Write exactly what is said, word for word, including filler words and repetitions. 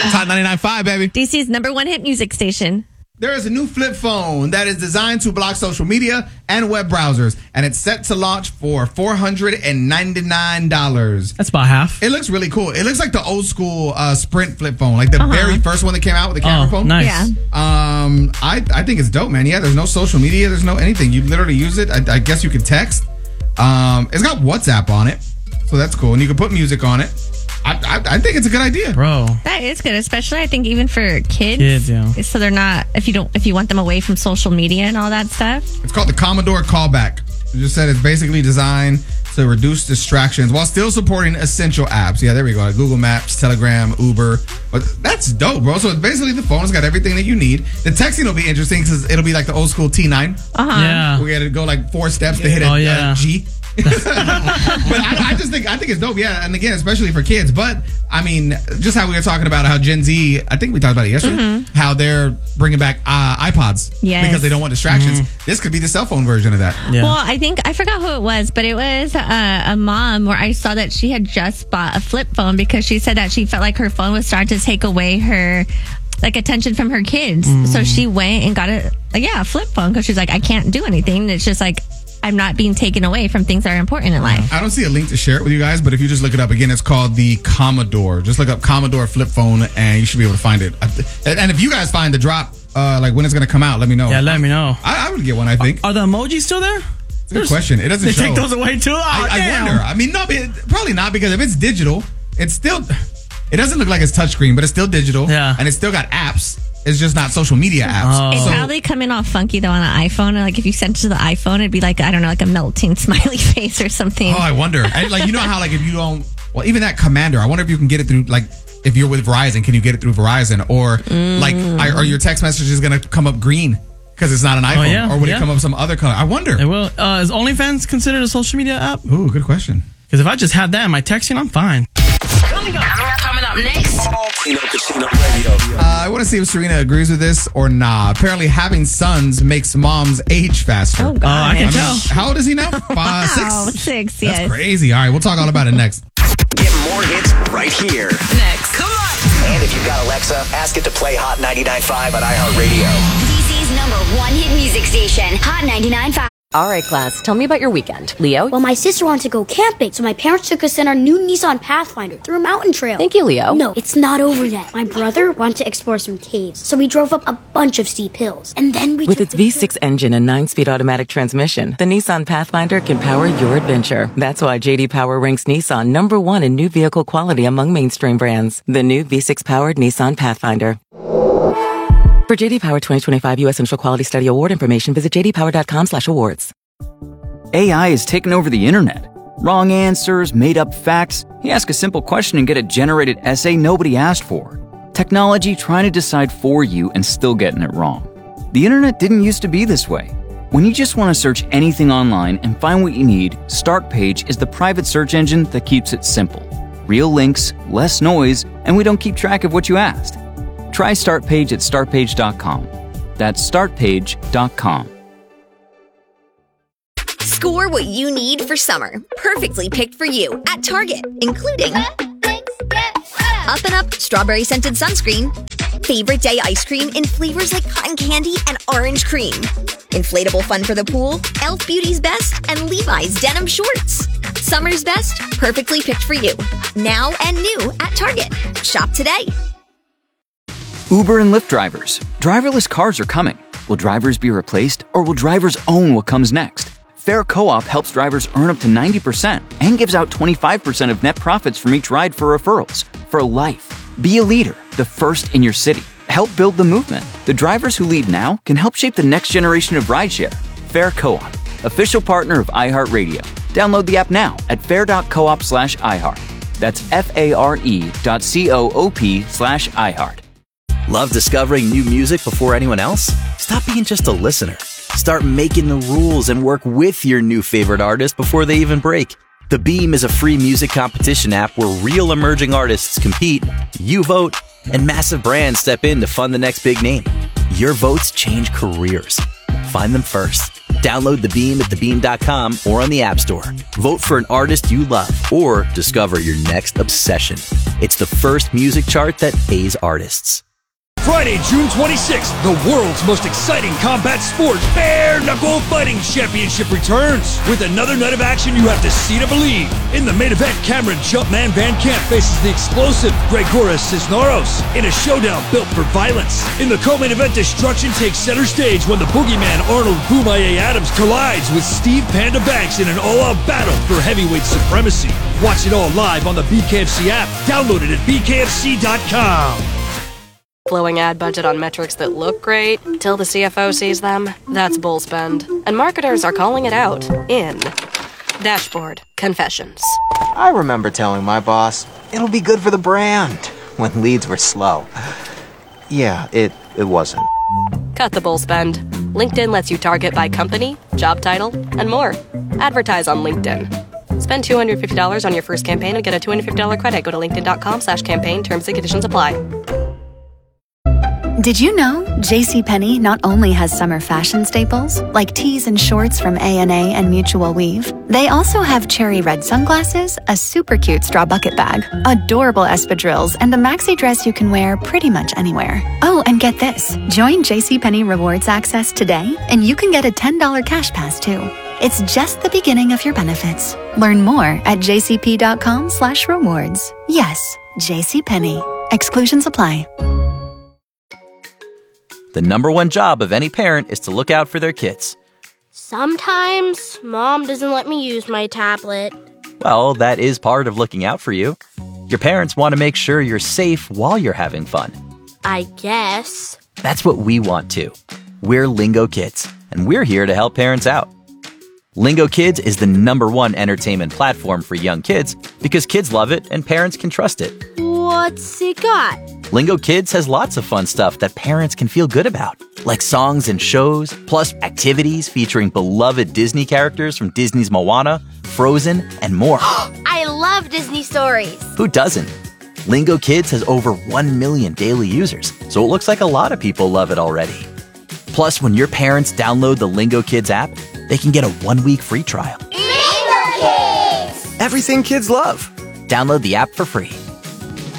It's Hot ninety-nine point five, baby. D C's number one hit music station. There is a new flip phone that is designed to block social media and web browsers, and it's set to launch for four hundred ninety-nine dollars. That's about half. It looks really cool. It looks like the old school uh, Sprint flip phone, like the Uh-huh. very first one that came out with the camera Oh, phone. nice. Yeah. Um, I I think it's dope, man. Yeah, there's no social media, there's no anything. You literally use it. I, I guess you could text. Um, it's got WhatsApp on it, so that's cool, and you can put music on it. I, I I think it's a good idea, Bro. That is good, especially I think even for kids. Kids, yeah. So they're not if you don't if you want them away from social media and all that stuff. It's called the Commodore Callback. It just said it's basically designed to reduce distractions while still supporting essential apps. Yeah, there we go. Like Google Maps, Telegram, Uber. But that's dope, bro. So it's basically the phone's got everything that you need. The texting will be interesting because it'll be like the old school T nine. Uh-huh. Yeah. We got to go like four steps to hit a Oh, yeah. uh, G. but I, I just think I think it's dope, yeah. And again, especially for kids. But I mean, just how we were talking about how Gen Z, I think we talked about it yesterday, Mm-hmm. how they're bringing back uh, iPods Yes. because they don't want distractions. This could be the cell phone version of that. Yeah. Well, I think I forgot who it was, but it was uh, a mom where I saw that she had just bought a flip phone because she said that she felt like her phone was starting to take away her like attention from her kids. So she went and got a like, yeah a flip phone because she's like, I can't do anything. It's just like I'm not being taken away from things that are important in life. I don't see a link to share it with you guys, but if you just look it up again, it's called the Commodore. Just look up Commodore flip phone, and you should be able to find it. And if you guys find the drop, uh, like when it's going to come out, let me know. Yeah, let me know. I, I would get one. I think. Are the emojis still there? It's a good question. It doesn't They show. take those away too? Oh, I, I damn. wonder. I mean, no, but probably not because if it's digital, it's still. It doesn't look like it's touchscreen, but it's still digital. Yeah. And it's still got apps. It's just not social media apps. Oh. It's So- probably coming off funky though on an iPhone. Like if you sent it to the iPhone, it'd be like I don't know, like a melting smiley face or something. Oh, I wonder. And, like, you know how, like, if you don't, well, even that Commander, I wonder if you can get it through, like, if you're with Verizon, can you get it through Verizon? Or, like, are, are your text messages going to come up green because it's not an iPhone? yeah, Or would yeah. it come up some other color? I wonder. It will. Uh, is OnlyFans considered a social media app? Ooh, good question. Because if I just had that in my texting, I'm fine. Coming up, coming up next. Chino Casino Radio. Uh, I want to see if Serena agrees with this or not. Apparently, having sons makes moms age faster. Oh, God. Oh, I can I mean, tell. how old is he now? Five, Wow, six? six, That's yes. crazy. All right, we'll talk all about it next. Get more hits right here. Next. Come on. And if you've got Alexa, ask it to play Hot ninety-nine point five on iHeartRadio. D C's number one hit music station, Hot ninety-nine point five. All right, class, tell me about your weekend. Leo? Well, my sister wanted to go camping, so my parents took us in our new Nissan Pathfinder through a mountain trail. Thank you, Leo. No, it's not over yet. My brother wanted to explore some caves, so we drove up a bunch of steep hills. And then we With took its the V six engine and nine-speed automatic transmission, the Nissan Pathfinder can power your adventure. That's why J D Power ranks Nissan number one in new vehicle quality among mainstream brands. The new V six-powered Nissan Pathfinder. For J D Power twenty twenty-five U S Central Quality Study Award information, visit j d power dot com slash awards. A I has taken over the internet. Wrong answers, made up facts. You ask a simple question and get a generated essay nobody asked for. Technology trying to decide for you and still getting it wrong. The internet didn't used to be this way. When you just want to search anything online and find what you need, Startpage is the private search engine that keeps it simple. Real links, less noise, and we don't keep track of what you asked. Try Startpage at startpage dot com. That's startpage dot com. Score what you need for summer. Perfectly picked for you at Target, including Up and Up strawberry scented sunscreen, favorite day ice cream in flavors like cotton candy and orange cream, inflatable fun for the pool, Elf Beauty's Best, and Levi's denim shorts. Summer's best, perfectly picked for you. Now and new at Target. Shop today. Uber and Lyft drivers. Driverless cars are coming. Will drivers be replaced, or will drivers own what comes next? Fair Co-op helps drivers earn up to ninety percent and gives out twenty-five percent of net profits from each ride for referrals. For life. Be a leader, the first in your city. Help build the movement. The drivers who lead now can help shape the next generation of rideshare. Fair Co-op, official partner of iHeartRadio. Download the app now at fair.coop slash iHeart. That's F-A-R-E dot C-O-O-P slash iHeart. Love discovering new music before anyone else? Stop being just a listener. Start making the rules and work with your new favorite artist before they even break. The Beam is a free music competition app where real emerging artists compete, you vote, and massive brands step in to fund the next big name. Your votes change careers. Find them first. Download The Beam at the beam dot com or on the App Store. Vote for an artist you love or discover your next obsession. It's the first music chart that pays artists. Friday, June twenty-sixth, the world's most exciting combat sport, Bare Knuckle Fighting Championship returns with another night of action you have to see to believe. In the main event, Cameron Jumpman Van Camp faces the explosive Gregoras Cisneros in a showdown built for violence. In the co-main event, destruction takes center stage when the boogeyman Arnold Boomaye Adams collides with Steve Panda Banks in an all-out battle for heavyweight supremacy. Watch it all live on the B K F C app. Download it at b k f c dot com. Blowing ad budget on metrics that look great till the C F O sees them? That's bull spend. And marketers are calling it out in Dashboard Confessions. I remember telling my boss, it'll be good for the brand, when leads were slow. Yeah, it, it wasn't. Cut the bull spend. LinkedIn lets you target by company, job title, and more. Advertise on LinkedIn. Spend two hundred fifty dollars on your first campaign and get a two hundred fifty dollars credit. Go to linkedin.com slash campaign. Terms and conditions apply. Did you know JCPenney not only has summer fashion staples, like tees and shorts from A and A and Mutual Weave, they also have cherry red sunglasses, a super cute straw bucket bag, adorable espadrilles, and a maxi dress you can wear pretty much anywhere. Oh, and get this. Join JCPenney Rewards Access today, and you can get a ten dollars cash pass, too. It's just the beginning of your benefits. Learn more at jcp.com slash rewards. Yes, JCPenney. Exclusions apply. The number one job of any parent is to look out for their kids. Sometimes Mom doesn't let me use my tablet. Well, that is part of looking out for you. Your parents want to make sure you're safe while you're having fun. I guess. That's what we want too. We're Lingo Kids, and we're here to help parents out. Lingo Kids is the number one entertainment platform for young kids because kids love it and parents can trust it. What's it got? Lingo Kids has lots of fun stuff that parents can feel good about, like songs and shows, plus activities featuring beloved Disney characters from Disney's Moana, Frozen, and more. I love Disney stories. Who doesn't? Lingo Kids has over one million daily users, so it looks like a lot of people love it already. Plus, when your parents download the Lingo Kids app, they can get a one-week free trial. Lingo Kids! Everything kids love. Download the app for free.